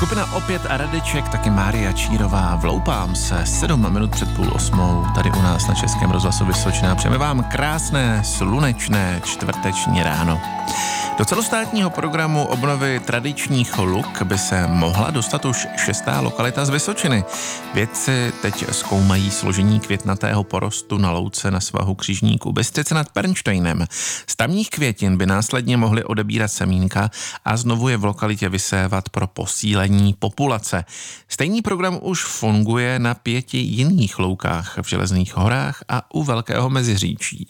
Skupina Opět a Radeček, taky Mária Čírová. Vloupám se 7 minut před 7:30 tady u nás na Českém rozhlasu Vysočina. Přejeme vám krásné, slunečné čtvrteční ráno. Do celostátního programu obnovy tradičních luk by se mohla dostat už 6. lokalita z Vysočiny. Vědci teď zkoumají složení květnatého porostu na louce na svahu Křižníku Bystřice nad Pernštejnem. Z tamních květin by následně mohli odebírat semínka a znovu je v lokalitě vysévat pro posílení populace. Stejný program už funguje na 5 jiných loukách v Železných horách a u Velkého Meziříčí.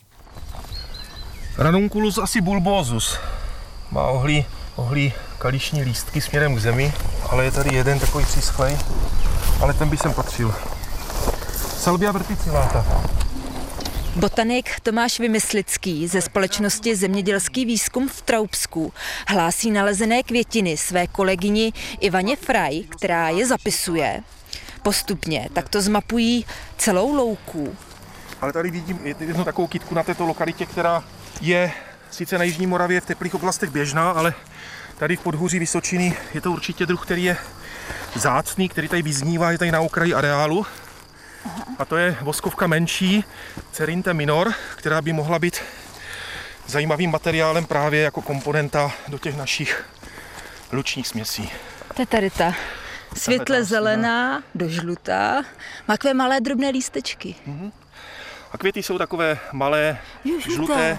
Ranunculus asibulbosus. Má ohlí kališní lístky směrem k zemi, ale je tady jeden takový přischlej, ale ten by sem patřil. Salvia verticillata. Botanik Tomáš Vymyslický ze společnosti Zemědělský výzkum v Traubsku hlásí nalezené květiny své kolegyni Ivaně Fraj, která je zapisuje. Postupně takto zmapují celou louku. Ale tady vidím jednu takovou kytku na této lokalitě, která je sice na jižní Moravě v teplých oblastech běžná, ale tady v podhůří Vysočiny je to určitě druh, který je vzácný, který tady vyznívá, je tady na okraji areálu. A to je voskovka menší, Cerinthe minor, která by mohla být zajímavým materiálem právě jako komponenta do těch našich lučních směsí. To je tady ta světle zelená do žlutá, má takové malé drobné lístečky. A květy jsou takové malé, žluté.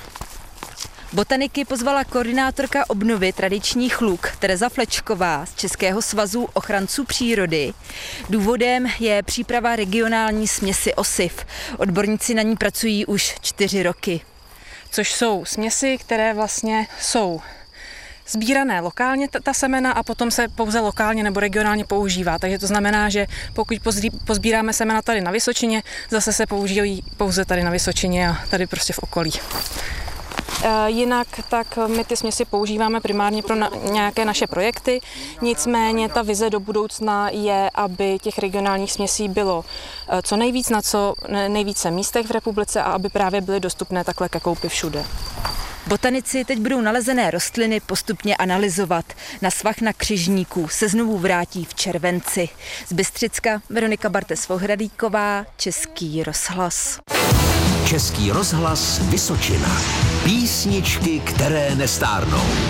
Botaniky pozvala koordinátorka obnovy tradičních luk Tereza Flečková z Českého svazu ochranců přírody. Důvodem je příprava regionální směsi osiv. Odborníci na ní pracují už 4 roky. Což jsou směsi, které vlastně jsou sbírané lokálně ta semena a potom se pouze lokálně nebo regionálně používá. Takže to znamená, že pokud pozbíráme semena tady na Vysočině, zase se použijí pouze tady na Vysočině a tady prostě v okolí. Jinak tak my ty směsi používáme primárně pro nějaké naše projekty, nicméně ta vize do budoucna je, aby těch regionálních směsí bylo co nejvíc na co nejvíce místech v republice a aby právě byly dostupné takhle ke koupi všude. Botanici teď budou nalezené rostliny postupně analyzovat. Na svah na Křižníku se znovu vrátí v červenci. Z Bystřicka Veronika Bartes-Vohradíková, Český rozhlas. Český rozhlas Vysočina. Písničky, které nestárnou.